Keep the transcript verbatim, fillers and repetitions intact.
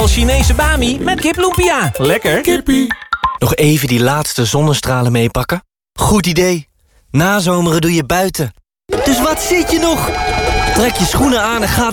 van Chinese bami met kip lumpia. Lekker. Kippie. Nog even die laatste zonnestralen meepakken? Goed idee. Nazomeren doe je buiten. Dus wat zit je nog? Trek je schoenen aan en ga